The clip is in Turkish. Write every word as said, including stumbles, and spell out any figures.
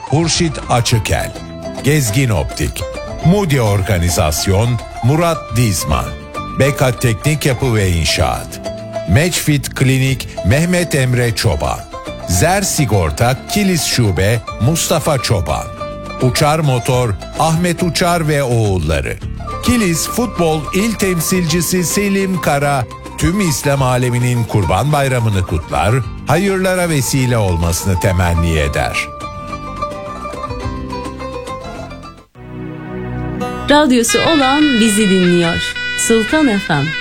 Hurşit Açıkel. Gezgin Optik. Moody Organizasyon Murat Dizman. Beka Teknik Yapı ve İnşaat. Matchfit Klinik Mehmet Emre Çoban. Zer Sigorta Kilis Şube Mustafa Çoban. Uçar Motor Ahmet Uçar ve oğulları. Kilis Futbol İl Temsilcisi Selim Kara tüm İslam aleminin Kurban Bayramı'nı kutlar, hayırlara vesile olmasını temenni eder. Radyosu olan bizi dinliyor. Sultan F M.